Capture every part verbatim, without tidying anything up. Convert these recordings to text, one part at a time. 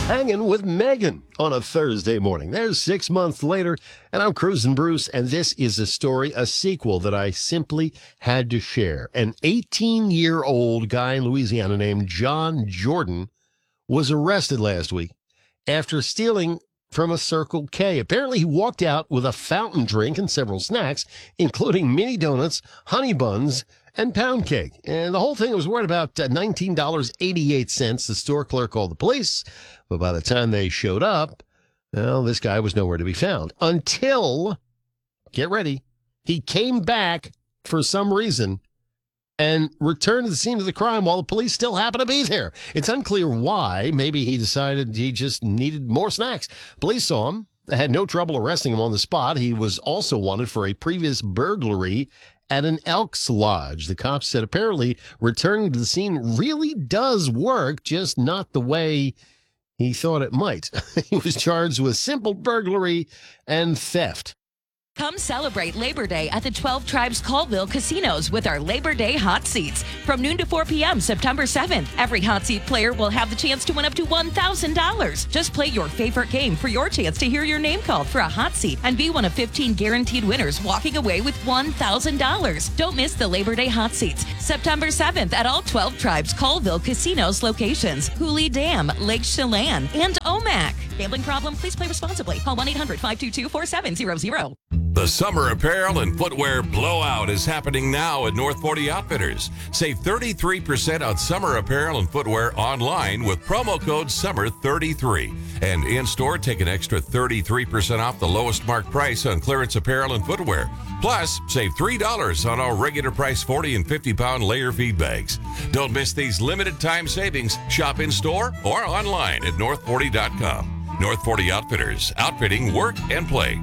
Hanging with Megan on a Thursday morning. There's six months later, and I'm Cruising Bruce, and this is a story, a sequel that I simply had to share. An eighteen-year-old guy in Louisiana named John Jordan was arrested last week after stealing from a Circle K. Apparently, he walked out with a fountain drink and several snacks, including mini donuts, honey buns, and pound cake. And the whole thing was worth about nineteen dollars and eighty-eight cents. The store clerk called the police, but by the time they showed up, well, this guy was nowhere to be found. Until, get ready, he came back for some reason and returned to the scene of the crime while the police still happened to be there. It's unclear why. Maybe he decided he just needed more snacks. Police saw him, had no trouble arresting him on the spot. He was also wanted for a previous burglary at an Elks Lodge. The cops said apparently returning to the scene really does work, just not the way he thought it might. He was charged with simple burglary and theft. Come celebrate Labor Day at the twelve Tribes Colville Casinos with our Labor Day hot seats. From noon to four p.m. September seventh, every hot seat player will have the chance to win up to one thousand dollars. Just play your favorite game for your chance to hear your name called for a hot seat and be one of fifteen guaranteed winners walking away with one thousand dollars. Don't miss the Labor Day hot seats. September seventh at all twelve Tribes Colville Casinos locations. Hooley Dam, Lake Chelan, and Omak. Gambling problem? Please play responsibly. Call one eight hundred five two two four seven zero zero. The summer apparel and footwear blowout is happening now at North forty Outfitters. Save thirty-three percent on summer apparel and footwear online with promo code summer thirty-three. And in-store, take an extra thirty-three percent off the lowest marked price on clearance apparel and footwear. Plus, save three dollars on our regular price forty and fifty pound layer feed bags. Don't miss these limited time savings. Shop in-store or online at north forty dot com. North forty Outfitters, outfitting work and play.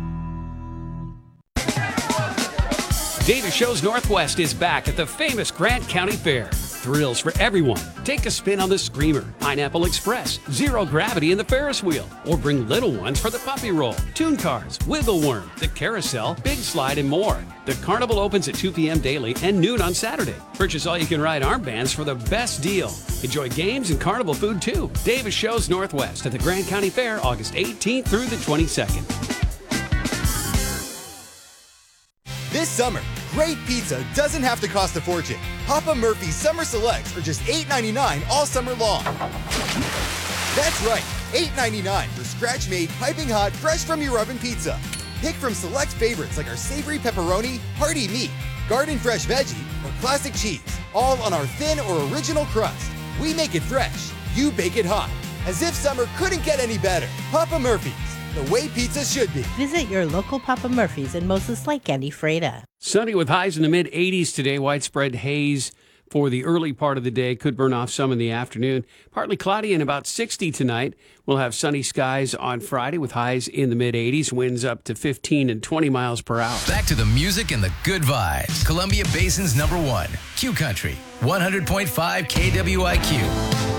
Davis Shows Northwest is back at the famous Grant County Fair. Thrills for everyone. Take a spin on the Screamer, Pineapple Express, Zero Gravity in the Ferris Wheel, or bring little ones for the Puppy Roll, Toon Cars, Wiggle Worm, the Carousel, Big Slide, and more. The carnival opens at two p.m. daily and noon on Saturday. Purchase all-you-can-ride armbands for the best deal. Enjoy games and carnival food, too. Davis Shows Northwest at the Grant County Fair, August eighteenth through the twenty-second. This summer, great pizza doesn't have to cost a fortune. Papa Murphy's Summer Selects are just eight ninety-nine all summer long. That's right, eight ninety-nine for scratch-made, piping hot, fresh from your oven pizza. Pick from select favorites like our savory pepperoni, hearty meat, garden fresh veggie, or classic cheese, all on our thin or original crust. We make it fresh, you bake it hot. As if summer couldn't get any better. Papa Murphy's, the way pizza should be. Visit your local Papa Murphy's in Moses Lake and Ephrata. Sunny with highs in the mid eighties today. Widespread haze for the early part of the day. Could burn off some in the afternoon. Partly cloudy and about sixty tonight. We'll have sunny skies on Friday with highs in the mid eighties. Winds up to fifteen and twenty miles per hour. Back to the music and the good vibes. Columbia Basin's number one, Q Country, one hundred point five K W I Q.